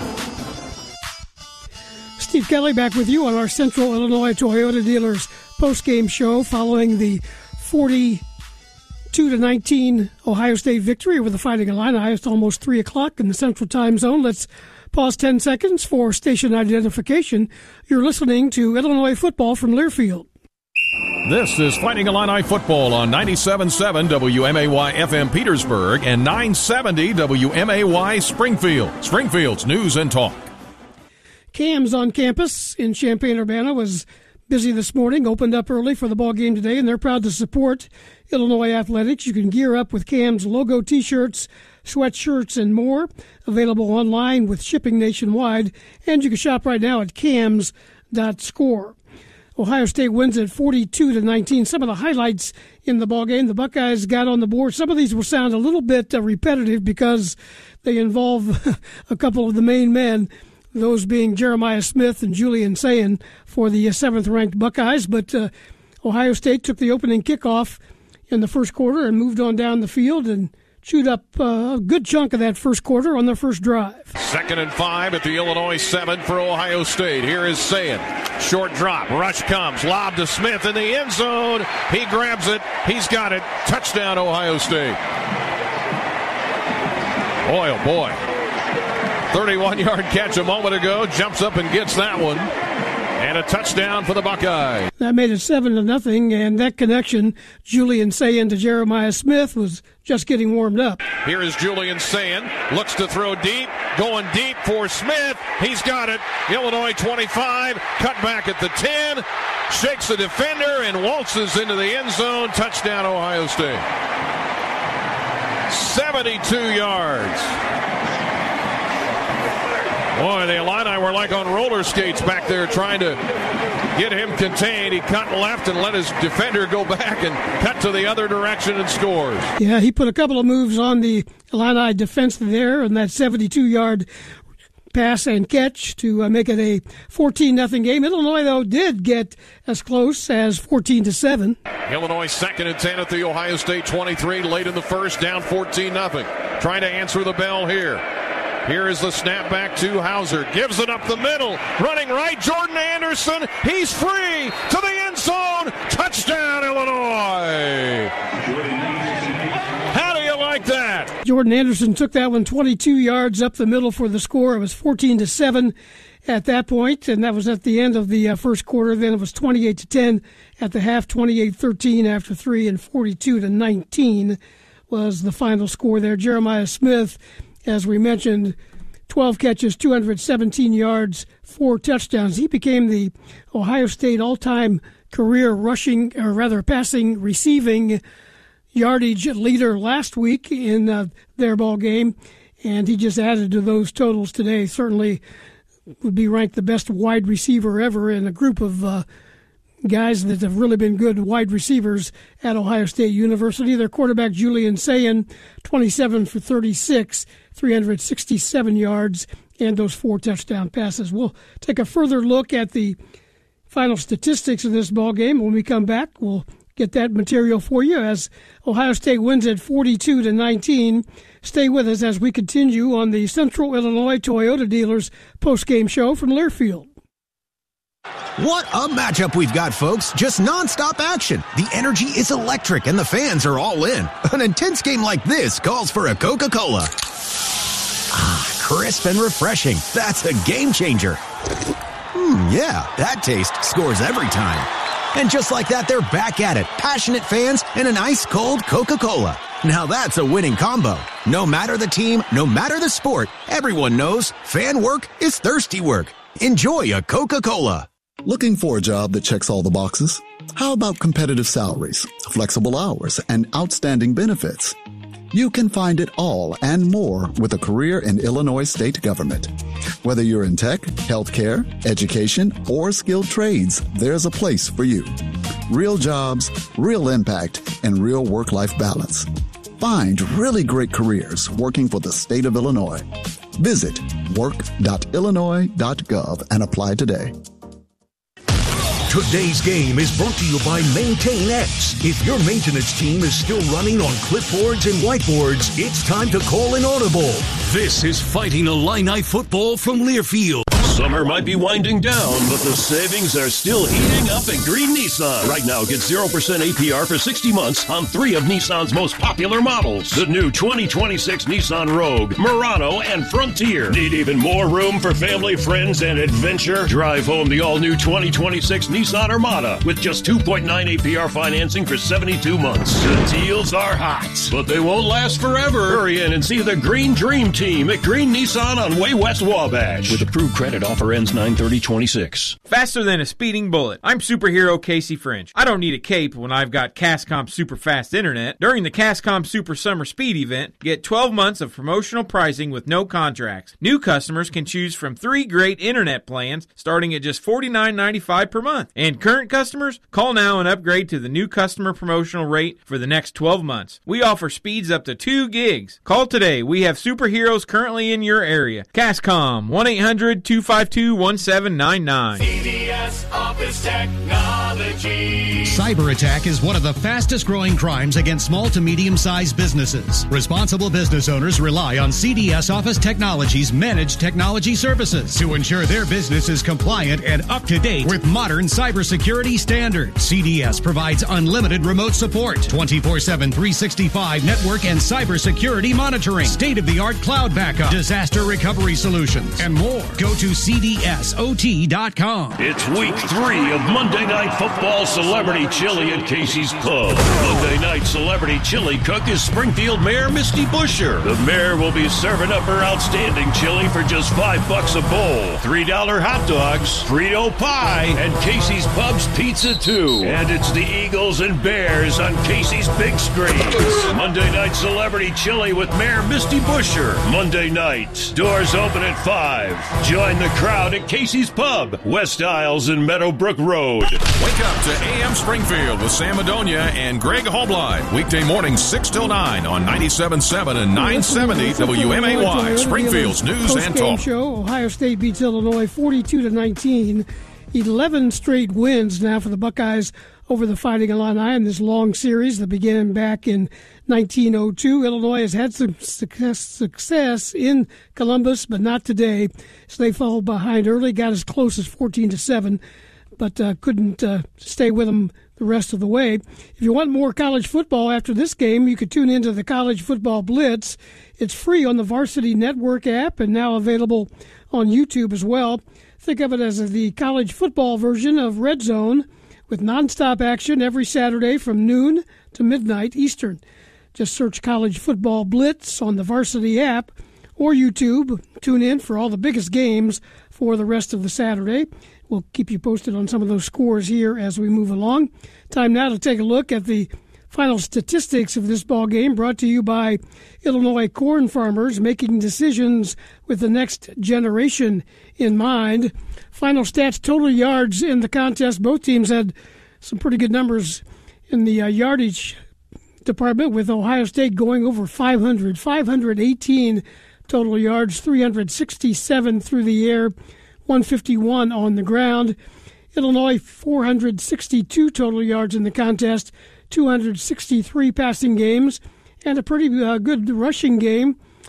Steve Kelly back with you on our Central Illinois Toyota Dealers post-game show following the forty-two to nineteen Ohio State victory over the Fighting Illini. It's almost three o'clock in the Central Time Zone. Let's pause ten seconds for station identification. You're listening to Illinois football from Learfield. This is Fighting Illini Football on ninety-seven point seven W M A Y F M Petersburg and nine seventy W M A Y Springfield, Springfield's News and Talk. Cam's on campus in Champaign-Urbana was busy this morning, opened up early for the ball game today, and they're proud to support Illinois athletics. You can gear up with Cam's logo T-shirts, sweatshirts, and more. Available online with shipping nationwide, and you can shop right now at cams dot score. Ohio State wins at forty-two to nineteen. Some of the highlights in the ball game, the Buckeyes got on the board. Some of these will sound a little bit uh, repetitive because they involve a couple of the main men, those being Jeremiah Smith and Julian Sayin for the seventh-ranked Buckeyes. But uh, Ohio State took the opening kickoff in the first quarter and moved on down the field and chewed up uh, a good chunk of that first quarter on their first drive. Second and five at the Illinois seven for Ohio State. Here is Sayin. Short drop. Rush comes. Lob to Smith in the end zone. He grabs it. He's got it. Touchdown, Ohio State. Boy, oh boy. thirty-one-yard catch a moment ago. Jumps up and gets that one. And a touchdown for the Buckeyes. That made it seven to nothing, and that connection, Julian Sayin to Jeremiah Smith, was just getting warmed up. Here is Julian Sayin. Looks to throw deep. Going deep for Smith. He's got it. Illinois twenty-five. Cut back at the ten. Shakes the defender and waltzes into the end zone. Touchdown, Ohio State. seventy-two yards. Boy, the Illini were like on roller skates back there trying to get him contained. He cut left and let his defender go back and cut to the other direction and scores. Yeah, he put a couple of moves on the Illini defense there and that seventy-two-yard pass and catch to uh, make it a fourteen nothing game. Illinois, though, did get as close as fourteen to seven. Illinois second and ten at the Ohio State twenty-three, late in the first, down fourteen nothing. Trying to answer the bell here. Here is the snap back to Hauser. Gives it up the middle. Running right, Jordan Anderson. He's free to the end zone. Touchdown, Illinois. How do you like that? Jordan Anderson took that one twenty-two yards up the middle for the score. It was fourteen to seven at that point, and that was at the end of the uh, first quarter. Then it was twenty-eight to ten at the half, twenty-eight thirteen after three, and forty-two to nineteen was the final score there. Jeremiah Smith, as we mentioned, twelve catches, two hundred seventeen yards, four touchdowns. He became the Ohio State all-time career rushing, or rather passing, receiving yardage leader last week in uh, their ball game, and he just added to those totals today. Certainly would be ranked the best wide receiver ever in a group of uh, guys that have really been good wide receivers at Ohio State University. Their quarterback, Julian Sayin, twenty-seven for thirty-six, three hundred sixty-seven yards, and those four touchdown passes. We'll take a further look at the final statistics of this ball game. When we come back, we'll get that material for you as Ohio State wins at forty-two to nineteen. Stay with us as we continue on the Central Illinois Toyota Dealers post-game show from Learfield. What a matchup we've got, folks. Just nonstop action. The energy is electric and the fans are all in. An intense game like this calls for a Coca-Cola. Ah, crisp and refreshing. That's a game changer. Hmm, yeah, that taste scores every time. And just like that, they're back at it. Passionate fans and an ice-cold Coca-Cola. Now that's a winning combo. No matter the team, no matter the sport, everyone knows fan work is thirsty work. Enjoy a Coca-Cola. Looking for a job that checks all the boxes? How about competitive salaries, flexible hours, and outstanding benefits? You can find it all and more with a career in Illinois state government. Whether you're in tech, healthcare, education, or skilled trades, there's a place for you. Real jobs, real impact, and real work-life balance. Find really great careers working for the state of Illinois. Visit work dot illinois dot gov and apply today. Today's game is brought to you by MaintainX. If your maintenance team is still running on clipboards and whiteboards, it's time to call an audible. This is Fighting Illini football from Learfield. Summer might be winding down, but the savings are still heating up at Green Nissan. Right now, get zero percent A P R for sixty months on three of Nissan's most popular models. The new twenty twenty-six Nissan Rogue, Murano, and Frontier. Need even more room for family, friends, and adventure? Drive home the all-new twenty twenty-six Nissan Armada with just two point nine A P R financing for seventy-two months. The deals are hot, but they won't last forever. Hurry in and see the Green Dream Team at Green Nissan on Way West Wabash. With approved credit, offer ends nine thirty twenty-six. Faster than a speeding bullet. I'm superhero Casey French. I don't need a cape when I've got Cascom Super Fast Internet. During the Cascom Super Summer Speed event, get twelve months of promotional pricing with no contracts. New customers can choose from three great internet plans starting at just forty-nine ninety-five per month. And current customers, call now and upgrade to the new customer promotional rate for the next twelve months. We offer speeds up to two gigs. Call today. We have superheroes currently in your area. Cascom, one eight hundred two five two one seven nine nine. C D S Office Technology. Cyber attack is one of the fastest growing crimes against small to medium-sized businesses. Responsible business owners rely on C D S Office Technology's managed technology services to ensure their business is compliant and up to date with modern cybersecurity standards. C D S provides unlimited remote support, twenty-four seven, three sixty-five network and cybersecurity monitoring, state-of-the-art cloud backup, disaster recovery solutions, and more. Go to C D S O T dot com. It's week three of Monday Night Football Celebrity Chili at Casey's Pub. Monday Night Celebrity Chili cook is Springfield Mayor Misty Busher. The mayor will be serving up her outstanding chili for just five bucks a bowl. Three dollar hot dogs, Frito pie, and Casey's Pub's pizza too. And it's the Eagles and Bears on Casey's big screens. Monday Night Celebrity Chili with Mayor Misty Busher. Monday night. Doors open at five. Join the crowd at Casey's Pub, West Isles and Meadowbrook Road. Wake up to A M Springfield with Sam Madonia and Greg Hobline. Weekday mornings six till nine on ninety-seven point seven and nine seventy W M A Y. Springfield's News and Talk. Show. Ohio State beats Illinois forty-two to nineteen. eleven straight wins now for the Buckeyes over the Fighting Illini in this long series that began back in nineteen oh two. Illinois has had some success, success in Columbus, but not today. So they fell behind early, got as close as fourteen to seven, but uh, couldn't uh, stay with them the rest of the way. If you want more college football after this game, you could tune into the College Football Blitz. It's free on the Varsity Network app and now available on YouTube as well. Think of it as the college football version of Red Zone with nonstop action every Saturday from noon to midnight Eastern. Just search College Football Blitz on the Varsity app or YouTube. Tune in for all the biggest games for the rest of the Saturday. We'll keep you posted on some of those scores here as we move along. Time now to take a look at the final statistics of this ball game, brought to you by Illinois corn farmers, making decisions with the next generation in mind. Final stats, total yards in the contest. Both teams had some pretty good numbers in the uh, yardage department, with Ohio State going over five hundred, five hundred eighteen total yards, three hundred sixty-seven through the air, one fifty-one on the ground. Illinois, four hundred sixty-two total yards in the contest, two hundred sixty-three passing games, and a pretty uh, good rushing game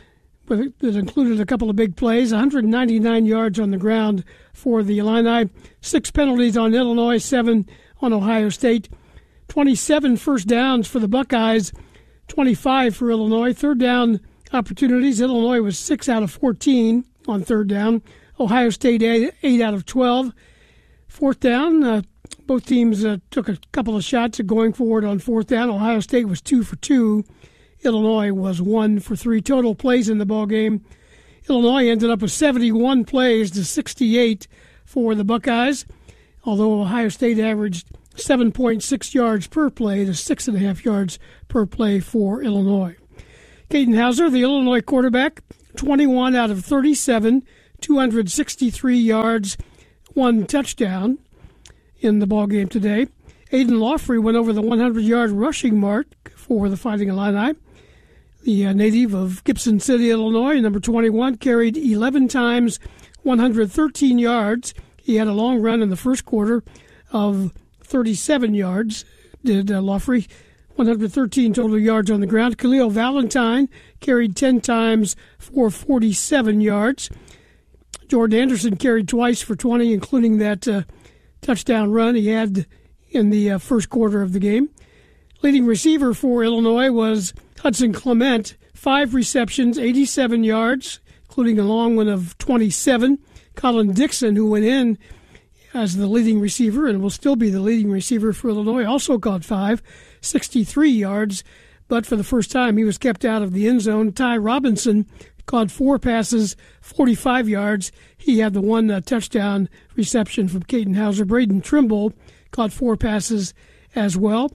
that included a couple of big plays, one hundred ninety-nine yards on the ground for the Illini, six penalties on Illinois, seven on Ohio State, twenty-seven first downs for the Buckeyes, twenty-five for Illinois. Third down opportunities, Illinois was six out of fourteen on third down, Ohio State eight out of twelve. Fourth down, uh, both teams uh, took a couple of shots at going forward on fourth down. Ohio State was two for two. Illinois was one for three. Total plays in the ball game. Illinois ended up with seventy-one plays to sixty-eight for the Buckeyes, although Ohio State averaged seven point six yards per play to six point five yards per play for Illinois. Katin Houser, the Illinois quarterback, twenty-one out of thirty-seven, two hundred sixty-three yards, one touchdown in the ball game today. Aiden Lawfrey went over the hundred-yard rushing mark for the Fighting Illini. The uh, native of Gibson City, Illinois, number twenty-one, carried eleven times, one hundred thirteen yards. He had a long run in the first quarter of thirty-seven yards, did uh, Lawfrey. one hundred thirteen total yards on the ground. Khalil Valentine carried ten times for forty-seven yards. Jordan Anderson carried twice for twenty, including that uh, touchdown run he had in the uh, first quarter of the game. Leading receiver for Illinois was Hudson Clement, five receptions, eighty-seven yards, including a long one of twenty-seven. Colin Dixon, who went in as the leading receiver and will still be the leading receiver for Illinois, also caught five, sixty-three yards, but for the first time he was kept out of the end zone. Ty Robinson caught four passes, forty-five yards. He had the one uh, touchdown reception from Katin Houser. Braden Trimble caught four passes as well,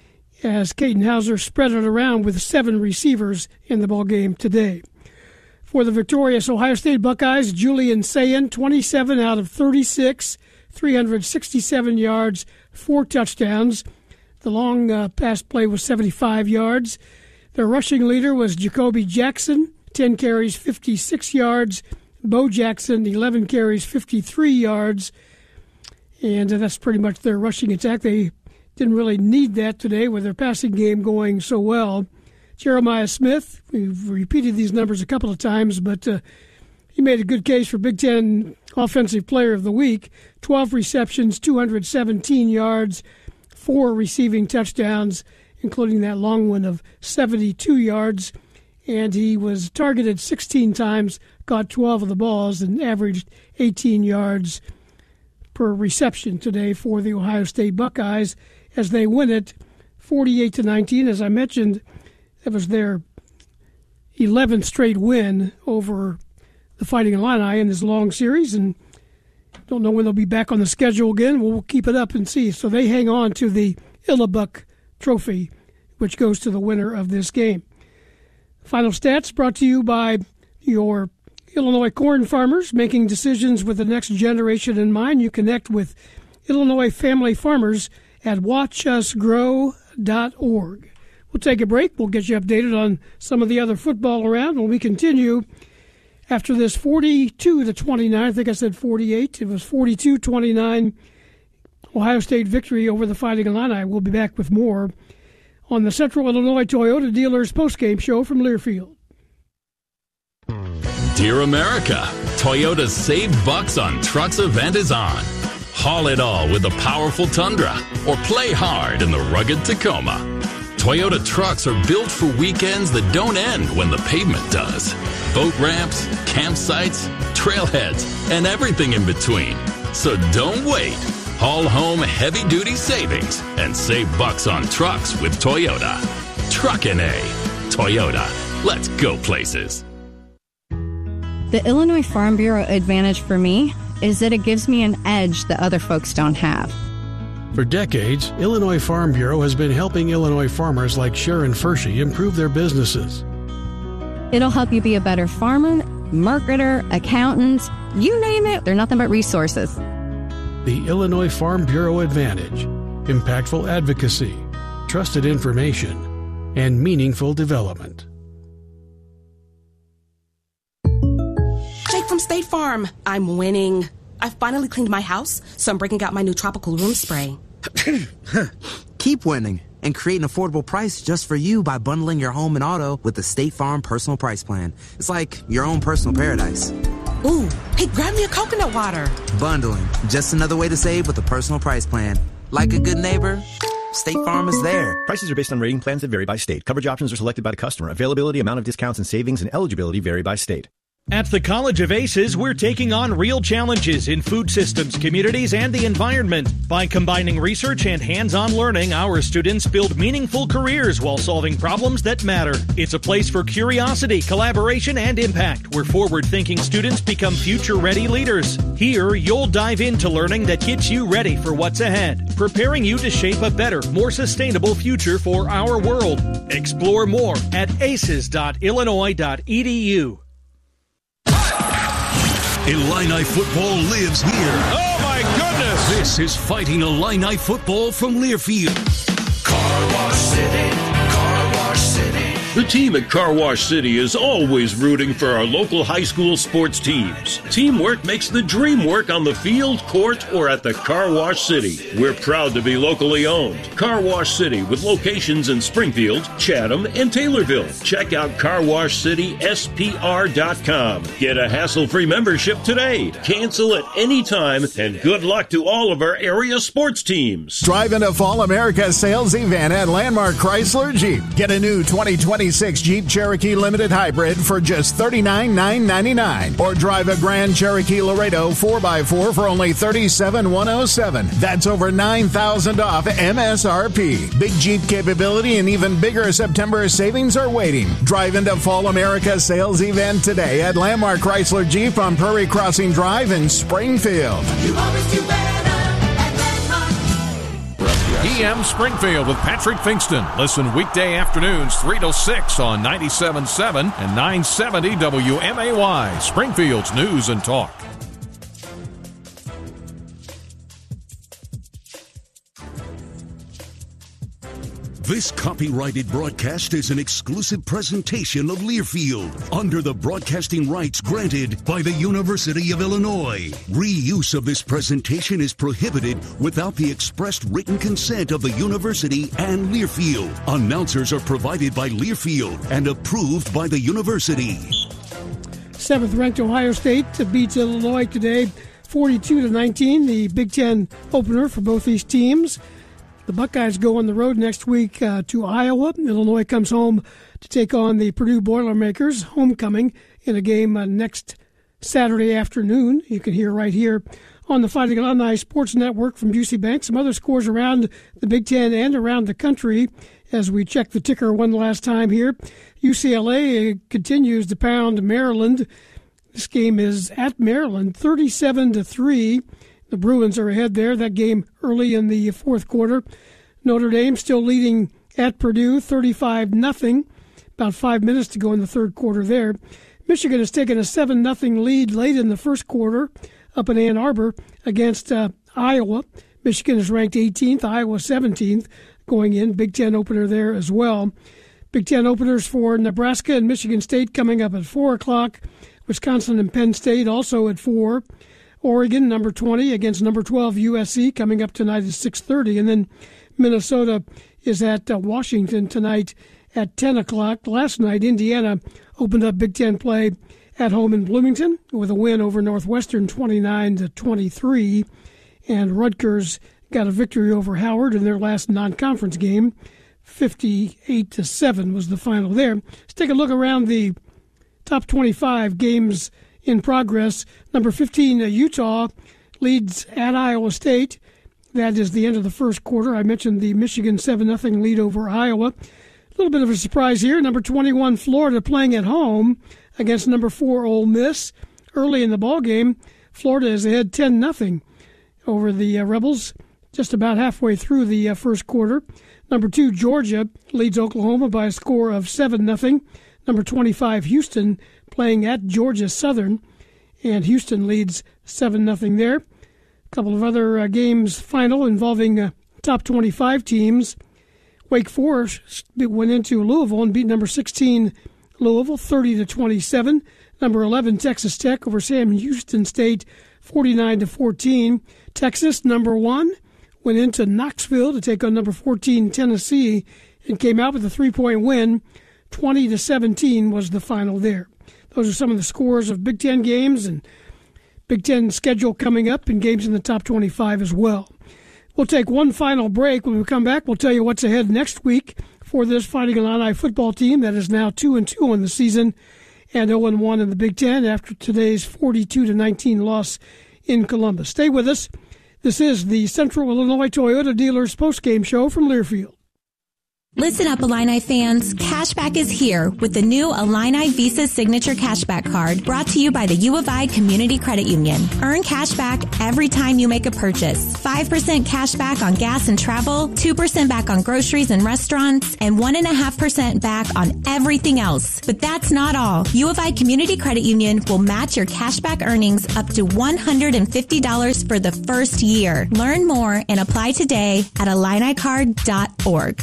as Katin Houser spread it around with seven receivers in the ball game today. For the victorious Ohio State Buckeyes, Julian Sayin, twenty-seven out of thirty-six, three hundred sixty-seven yards, four touchdowns. The long uh, pass play was seventy-five yards. Their rushing leader was Jacoby Jackson, ten carries, fifty-six yards. Bo Jackson, eleven carries, fifty-three yards. And uh, that's pretty much their rushing attack. They didn't really need that today with their passing game going so well. Jeremiah Smith, we've repeated these numbers a couple of times, but uh, he made a good case for Big Ten Offensive Player of the Week. twelve receptions, two hundred seventeen yards, four receiving touchdowns, including that long one of seventy-two yards. And he was targeted sixteen times, caught twelve of the balls, and averaged eighteen yards per reception today for the Ohio State Buckeyes as they win it forty-eight to nineteen. As I mentioned, it was their eleventh straight win over the Fighting Illini in this long series, and don't know when they'll be back on the schedule again. We'll keep it up and see. So they hang on to the Illabuck Trophy, which goes to the winner of this game. Final stats brought to you by your Illinois corn farmers, making decisions with the next generation in mind. You connect with Illinois family farmers at watch us grow dot org. We'll take a break. We'll get you updated on some of the other football around when we continue after this forty-two to twenty-nine. I think I said forty-eight. It was forty-two twenty-nine Ohio State victory over the Fighting Illini. We'll be back with more on the Central Illinois Toyota Dealers postgame show from Learfield. Dear America, Toyota's Save Bucks on Trucks event is on. Haul it all with the powerful Tundra or play hard in the rugged Tacoma. Toyota trucks are built for weekends that don't end when the pavement does. Boat ramps, campsites, trailheads, and everything in between. So don't wait. Haul home heavy-duty savings and save bucks on trucks with Toyota. Truckin' A. Toyota. Let's go places. The Illinois Farm Bureau advantage for me is that it gives me an edge that other folks don't have. For decades, Illinois Farm Bureau has been helping Illinois farmers like Sharon Fershey improve their businesses. It'll help you be a better farmer, marketer, accountant, you name it, they're nothing but resources. The Illinois Farm Bureau Advantage: impactful advocacy, trusted information, and meaningful development. Jake from State Farm. I'm winning. I finally cleaned my house, so I'm breaking out my new tropical room spray. Keep winning. and create an affordable price just for you by bundling your home and auto with the State Farm Personal Price Plan. It's like your own personal paradise. Ooh, hey, grab me a coconut water. Bundling, just another way to save with a personal price plan. Like a good neighbor, State Farm is there. Prices are based on rating plans that vary by state. Coverage options are selected by the customer. Availability, amount of discounts and savings, and eligibility vary by state. At the College of Aces, we're taking on real challenges in food systems, communities, and the environment. By combining research and hands-on learning, our students build meaningful careers while solving problems that matter. It's a place for curiosity, collaboration, and impact, where forward-thinking students become future-ready leaders. Here, you'll dive into learning that gets you ready for what's ahead, preparing you to shape a better, more sustainable future for our world. Explore more at aces dot illinois dot e d u. Illini football lives here. Oh, my goodness! This is Fighting Illini football from Learfield. Car Wash City, Car Wash City. The team at Car Wash City is always rooting for our local high school sports teams. Teamwork makes the dream work on the field, court, or at the Car Wash City. We're proud to be locally owned. Car Wash City with locations in Springfield, Chatham, and Taylorville. Check out car wash city s p r dot com. Get a hassle-free membership today. Cancel at any time, and good luck to all of our area sports teams. Drive into Fall America sales event at Landmark Chrysler Jeep. Get a new twenty twenty-six Jeep Cherokee Limited Hybrid for just thirty-nine thousand nine hundred ninety-nine dollars. Or drive a Grand Cherokee Laredo four by four for only thirty-seven thousand one hundred seven dollars. That's over nine thousand dollars off M S R P. Big Jeep capability and even bigger September savings are waiting. Drive into Fall America sales event today at Landmark Chrysler Jeep on Prairie Crossing Drive in Springfield. You always do better. P M Springfield with Patrick Finkston. Listen weekday afternoons three to six on ninety-seven point seven and nine seventy W M A Y, Springfield's News and Talk. This copyrighted broadcast is an exclusive presentation of Learfield under the broadcasting rights granted by the University of Illinois. Reuse of this presentation is prohibited without the expressed written consent of the university and Learfield. Announcers are provided by Learfield and approved by the university. Seventh-ranked Ohio State beats Illinois today, forty-two to nineteen, the Big Ten opener for both these teams. The Buckeyes go on the road next week uh, to Iowa. Illinois comes home to take on the Purdue Boilermakers, homecoming in a game uh, next Saturday afternoon. You can hear right here on the Fighting Illini Sports Network from Busey Bank. Some other scores around the Big Ten and around the country as we check the ticker one last time here. U C L A continues to pound Maryland. This game is at Maryland, thirty-seven to three. The Bruins are ahead there. That game early in the fourth quarter. Notre Dame still leading at Purdue, thirty-five nothing. About five minutes to go in the third quarter there. Michigan has taken a seven nothing lead late in the first quarter up in Ann Arbor against uh, Iowa. Michigan is ranked eighteenth, Iowa seventeenth going in. Big Ten opener there as well. Big Ten openers for Nebraska and Michigan State coming up at four o'clock. Wisconsin and Penn State also at four. Oregon, number twenty, against number twelve U S C, coming up tonight at six thirty. And then Minnesota is at uh, Washington tonight at ten o'clock. Last night, Indiana opened up Big Ten play at home in Bloomington with a win over Northwestern, twenty-nine to twenty-three. And Rutgers got a victory over Howard in their last non-conference game. fifty-eight to seven was the final there. Let's take a look around the top twenty-five games in progress. Number fifteen, uh, Utah leads at Iowa State. That is the end of the first quarter. I mentioned the Michigan seven nothing lead over Iowa. A little bit of a surprise here. Number twenty-one, Florida playing at home against number four, Ole Miss. Early in the ball game, Florida is ahead ten nothing over the uh, Rebels just about halfway through the uh, first quarter. Number two, Georgia leads Oklahoma by a score of seven nothing. Number twenty-five, Houston, playing at Georgia Southern, and Houston leads seven nothing there. A couple of other uh, games final involving uh, top twenty-five teams. Wake Forest went into Louisville and beat number sixteen Louisville thirty to twenty-seven. Number eleven Texas Tech over Sam Houston State forty-nine to fourteen. Texas number one went into Knoxville to take on number fourteen Tennessee and came out with a three-point win. twenty to seventeen was the final there. Those are some of the scores of Big Ten games and Big Ten schedule coming up and games in the top twenty-five as well. We'll take one final break. When we come back, we'll tell you what's ahead next week for this Fighting Illini football team that is now two and two in the season and oh and one in the Big Ten after today's forty-two to nineteen loss in Columbus. Stay with us. This is the Central Illinois Toyota Dealers postgame show from Learfield. Listen up, Illini fans. Cashback is here with the new Illini Visa Signature Cashback Card brought to you by the U of I Community Credit Union. Earn cashback every time you make a purchase. five percent cashback on gas and travel, two percent back on groceries and restaurants, and one point five percent back on everything else. But that's not all. U of I Community Credit Union will match your cashback earnings up to one hundred fifty dollars for the first year. Learn more and apply today at illini card dot org.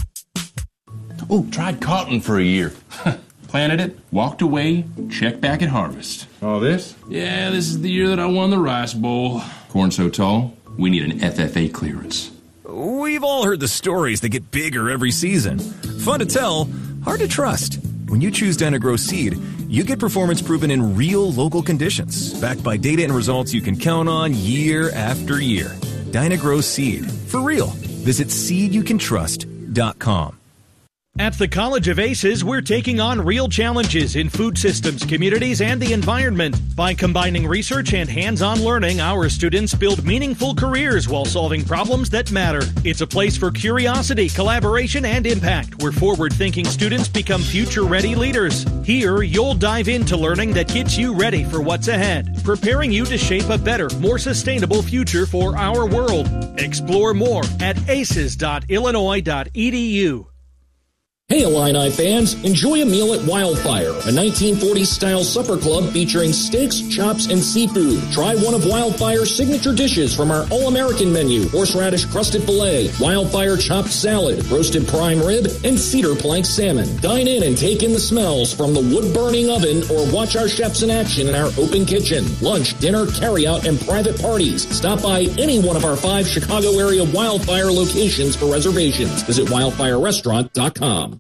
Oh, tried cotton for a year. Planted it, walked away, checked back at harvest. All this? Yeah, this is the year that I won the Rice Bowl. Corn so tall, we need an F F A clearance. We've all heard the stories that get bigger every season. Fun to tell, hard to trust. When you choose Dyna-Gro Seed, you get performance proven in real local conditions, backed by data and results you can count on year after year. Dyna-Gro Seed. For real. Visit seed you can trust dot com. At the College of Aces, we're taking on real challenges in food systems, communities, and the environment. By combining research and hands-on learning, our students build meaningful careers while solving problems that matter. It's a place for curiosity, collaboration, and impact, where forward-thinking students become future-ready leaders. Here, you'll dive into learning that gets you ready for what's ahead, preparing you to shape a better, more sustainable future for our world. Explore more at aces dot illinois dot e d u. Hey Illini fans, enjoy a meal at Wildfire, a nineteen forties-style supper club featuring steaks, chops, and seafood. Try one of Wildfire's signature dishes from our All-American menu: horseradish crusted filet, Wildfire chopped salad, roasted prime rib, and cedar plank salmon. Dine in and take in the smells from the wood-burning oven or watch our chefs in action in our open kitchen. Lunch, dinner, carry-out, and private parties. Stop by any one of our five Chicago area Wildfire locations for reservations. Visit wildfire restaurant dot com.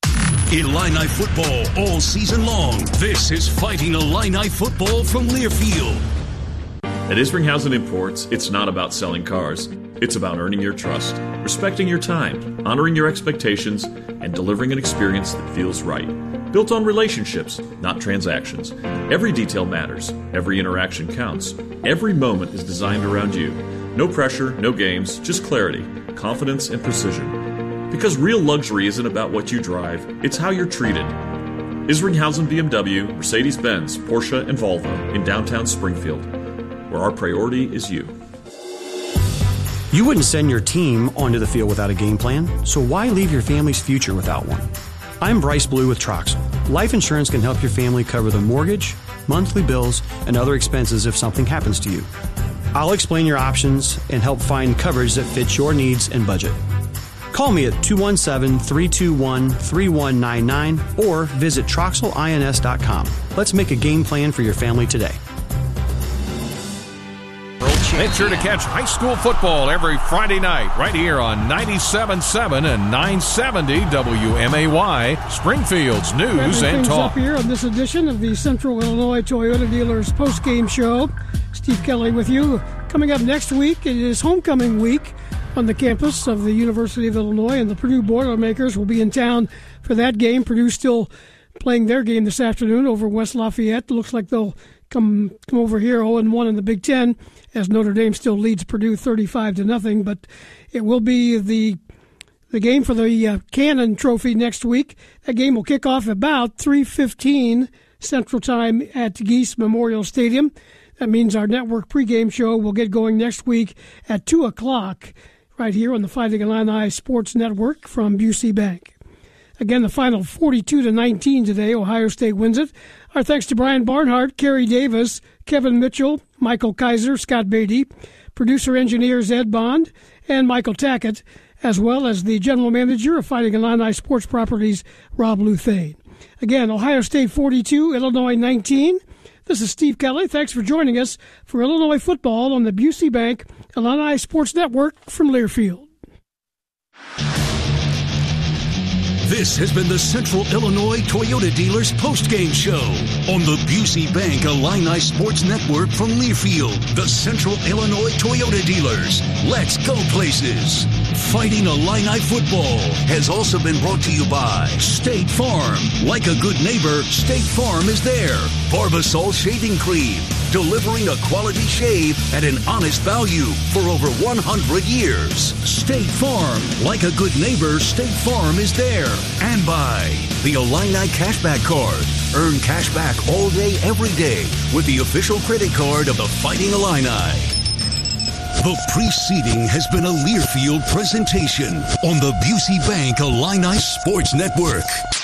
Illini football all season long. This is Fighting Illini football from Learfield. At Isringhausen Imports, it's not about selling cars. It's about earning your trust, respecting your time, honoring your expectations, and delivering an experience that feels right. Built on relationships, not transactions. Every detail matters. Every interaction counts. Every moment is designed around you. No pressure, no games, just clarity, confidence, and precision. Because real luxury isn't about what you drive, it's how you're treated. Isringhausen B M W, Mercedes-Benz, Porsche, and Volvo in downtown Springfield, where our priority is you. You wouldn't send your team onto the field without a game plan, so why leave your family's future without one? I'm Bryce Blue with Troxel. Life insurance can help your family cover the mortgage, monthly bills, and other expenses if something happens to you. I'll explain your options and help find coverage that fits your needs and budget. Call me at two one seven, three two one, three one nine nine or visit troxel ins dot com. Let's make a game plan for your family today. Make sure to catch high school football every Friday night right here on ninety-seven point seven and nine seventy W M A Y, Springfield's news and talk. Up here on this edition of the Central Illinois Toyota Dealers post-game show. Steve Kelly with you. Coming up next week, it is homecoming week on the campus of the University of Illinois, and the Purdue Boilermakers will be in town for that game. Purdue still playing their game this afternoon over West Lafayette. Looks like they'll come come over here oh and one in the Big Ten, as Notre Dame still leads Purdue thirty-five to nothing. But it will be the the game for the uh, Cannon Trophy next week. That game will kick off about three fifteen Central Time at Geese Memorial Stadium. That means our network pregame show will get going next week at two o'clock right here on the Fighting Illini Sports Network from Busey Bank. Again, the final forty-two to nineteen today. Ohio State wins it. Our thanks to Brian Barnhart, Kerry Davis, Kevin Mitchell, Michael Kaiser, Scott Beatty, producer-engineers Ed Bond, and Michael Tackett, as well as the general manager of Fighting Illini Sports Properties, Rob Luthane. Again, Ohio State forty-two, Illinois nineteen. This is Steve Kelly. Thanks for joining us for Illinois football on the Busey Bank Illini Sports Network from Learfield. This has been the Central Illinois Toyota Dealers postgame show on the Busey Bank Illini Sports Network from Learfield. The Central Illinois Toyota Dealers. Let's go places. Fighting Illini football has also been brought to you by State Farm. Like a good neighbor, State Farm is there. Barbasol Shaving Cream, delivering a quality shave at an honest value for over one hundred years. State Farm. Like a good neighbor, State Farm is there. And by the Illini Cashback Card. Earn cash back all day, every day with the official credit card of the Fighting Illini. The preceding has been a Learfield presentation on the Busey Bank Illini Sports Network.